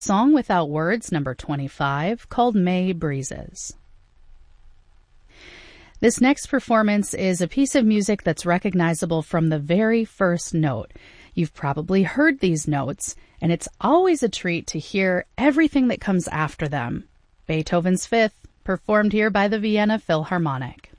Song Without Words, number 25, called May Breezes. This next performance is a piece of music that's recognizable from the very first note. You've probably heard these notes, and it's always a treat to hear everything that comes after them. Beethoven's Fifth, performed here by the Vienna Philharmonic.